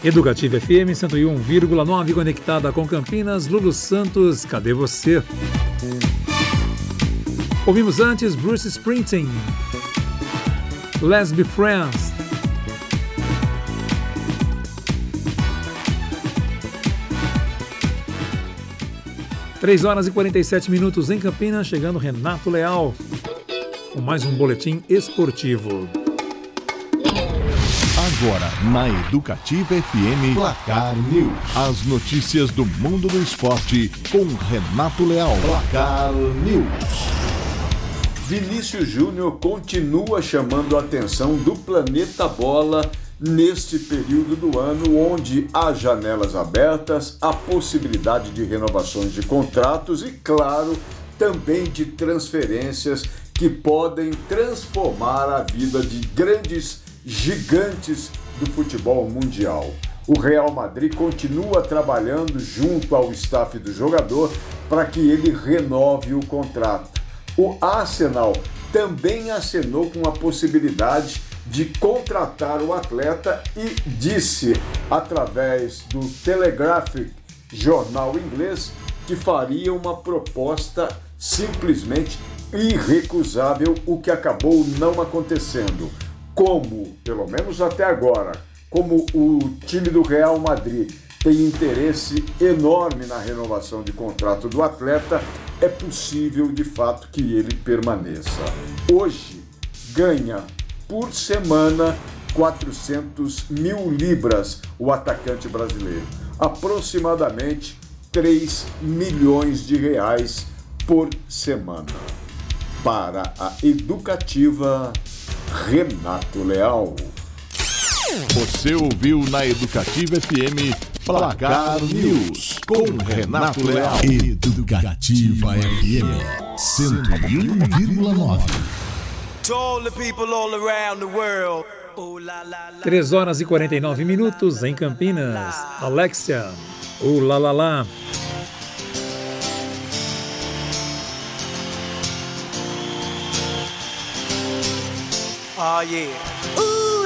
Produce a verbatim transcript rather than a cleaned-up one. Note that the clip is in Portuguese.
Educativa F M cento e um vírgula nove, conectada com Campinas. Lulu Santos, cadê você? Ouvimos antes Bruce Springsteen, Let's Be Friends. três horas e quarenta e sete minutos em Campinas, chegando Renato Leal com mais um boletim esportivo. Agora, na Educativa F M, Placar News. As notícias do mundo do esporte com Renato Leal. Placar News. Vinícius Júnior continua chamando a atenção do Planeta Bola neste período do ano, onde há janelas abertas, a possibilidade de renovações de contratos e, claro, também de transferências que podem transformar a vida de grandes gigantes do futebol mundial. O Real Madrid continua trabalhando junto ao staff do jogador para que ele renove o contrato. O Arsenal também acenou com a possibilidade de contratar o atleta e disse, através do Telegraph, jornal inglês, que faria uma proposta simplesmente irrecusável, o que acabou não acontecendo. Como, pelo menos até agora, como o time do Real Madrid tem interesse enorme na renovação de contrato do atleta, é possível de fato que ele permaneça. Hoje ganha por semana quatrocentos mil libras o atacante brasileiro, aproximadamente três milhões de reais por semana. Para a Educativa, Renato Leal. Você ouviu na Educativa F M Placar News com Renato Leal. Educativa F M cento e um vírgula nove. três horas e quarenta e nove minutos em Campinas. Alexia, o lá lá lá. Oh yeah. Ooh.